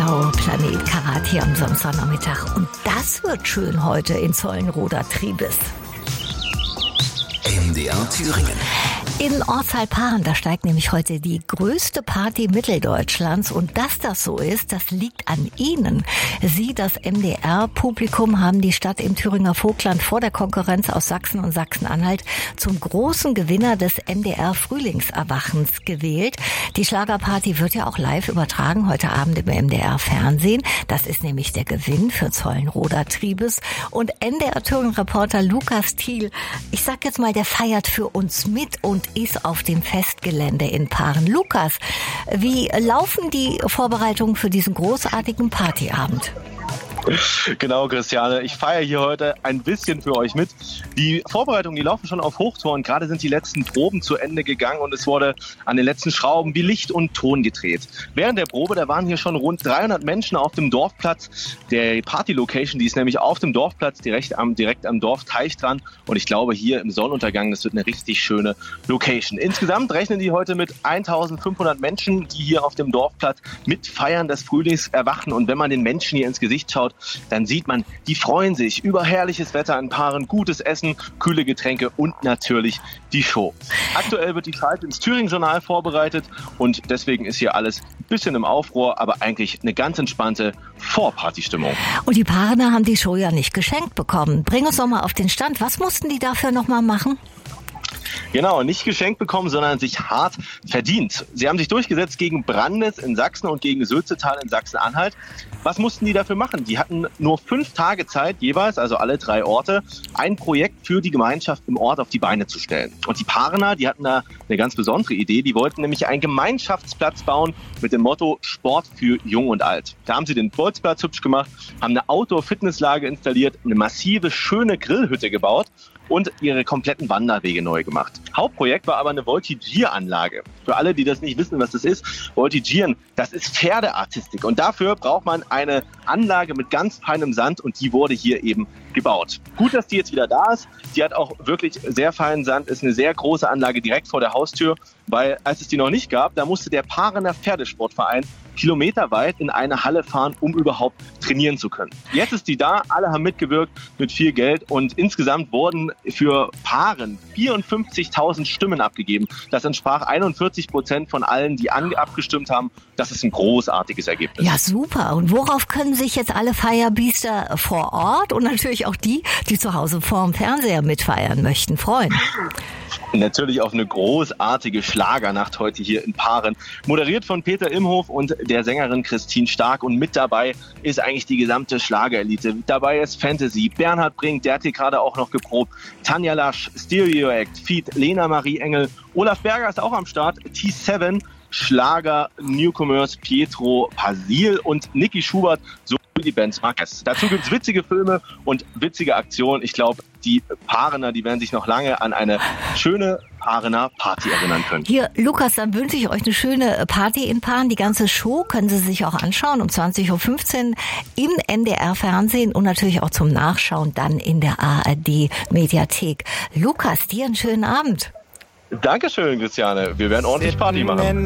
blaue Planet Karat hier am Samstagnachmittag. Und das wird schön heute in Zollenroda-Tribis. MDR Thüringen. In Ortshal-Paaren, da steigt nämlich heute die größte Party Mitteldeutschlands. Und dass das so ist, das liegt an Ihnen. Sie, das MDR-Publikum, haben die Stadt im Thüringer Vogtland vor der Konkurrenz aus Sachsen und Sachsen-Anhalt zum großen Gewinner des MDR-Frühlingserwachens gewählt. Die Schlagerparty wird ja auch live übertragen, heute Abend im MDR-Fernsehen. Das ist nämlich der Gewinn für Zollenroda-Tribis. Und NDR-Thüringen-Reporter Lukas Thiel, ich sag jetzt mal, der feiert für uns mit und ist auf dem Festgelände in Paaren. Lukas, wie laufen die Vorbereitungen für diesen großartigen Partyabend? Genau, Christiane. Ich feiere hier heute ein bisschen für euch mit. Die Vorbereitungen, die laufen schon auf Hochtouren. Gerade sind die letzten Proben zu Ende gegangen und es wurde an den letzten Schrauben wie Licht und Ton gedreht. Während der Probe, da waren hier schon rund 300 Menschen auf dem Dorfplatz. Der Party-Location, die ist nämlich auf dem Dorfplatz, direkt am Dorfteich dran. Und ich glaube, hier im Sonnenuntergang, das wird eine richtig schöne Location. Insgesamt rechnen die heute mit 1500 Menschen, die hier auf dem Dorfplatz mitfeiern, das Frühlingserwachen. Und wenn man den Menschen hier ins Gesicht schaut, dann sieht man, die freuen sich über herrliches Wetter in Paaren, gutes Essen, kühle Getränke und natürlich die Show. Aktuell wird die Schalte ins Thüringen-Journal vorbereitet und deswegen ist hier alles ein bisschen im Aufruhr, aber eigentlich eine ganz entspannte Vorpartystimmung. Und die Paarener haben die Show ja nicht geschenkt bekommen. Bring uns doch mal auf den Stand. Was mussten die dafür noch mal machen? Genau, nicht geschenkt bekommen, sondern sich hart verdient. Sie haben sich durchgesetzt gegen Brandnitz in Sachsen und gegen Sülzetal in Sachsen-Anhalt. Was mussten die dafür machen? Die hatten nur 5 Tage Zeit jeweils, also alle 3 Orte, ein Projekt für die Gemeinschaft im Ort auf die Beine zu stellen. Und die Paarener, die hatten da eine ganz besondere Idee. Die wollten nämlich einen Gemeinschaftsplatz bauen mit dem Motto Sport für Jung und Alt. Da haben sie den Bolzplatz hübsch gemacht, haben eine Outdoor-Fitnesslage installiert, eine massive, schöne Grillhütte gebaut und ihre kompletten Wanderwege neu gemacht. Hauptprojekt war aber eine Voltigieranlage. Für alle, die das nicht wissen, was das ist, Voltigieren, das ist Pferdeartistik. Und dafür braucht man eine Anlage mit ganz feinem Sand und die wurde hier eben gebaut. Gut, dass die jetzt wieder da ist. Die hat auch wirklich sehr feinen Sand, ist eine sehr große Anlage direkt vor der Haustür, weil als es die noch nicht gab, da musste der Paarener Pferdesportverein kilometerweit in eine Halle fahren, um überhaupt trainieren zu können. Jetzt ist die da, alle haben mitgewirkt mit viel Geld und insgesamt wurden für Paaren 54.000 Stimmen abgegeben. Das entsprach 41% von allen, die abgestimmt haben. Das ist ein großartiges Ergebnis. Ja, super. Und worauf können sich jetzt alle Feierbiester vor Ort und natürlich auch die zu Hause vorm Fernseher mitfeiern möchten, freuen? Natürlich auf eine großartige Schlagernacht heute hier in Paaren. Moderiert von Peter Imhof und der Sängerin Christine Stark. Und mit dabei ist eigentlich die gesamte Schlagerelite. Mit dabei ist Fantasy, Bernhard Brink, der hat hier gerade auch noch geprobt. Tanja Lasch, Stereo Act, Feat, Lena Marie Engel. Olaf Berger ist auch am Start. T7, Schlager, Newcomers, Pietro Pasil und Niki Schubert, so wie die Band Marquez. Dazu gibt's witzige Filme und witzige Aktionen. Ich glaube, die Paarener, die werden sich noch lange an eine schöne Paarener Party erinnern können. Hier, Lukas, dann wünsche ich euch eine schöne Party in Paaren. Die ganze Show können Sie sich auch anschauen um 20.15 Uhr im NDR-Fernsehen und natürlich auch zum Nachschauen dann in der ARD-Mediathek. Lukas, dir einen schönen Abend. Dankeschön, Christiane. Wir werden ordentlich Party machen.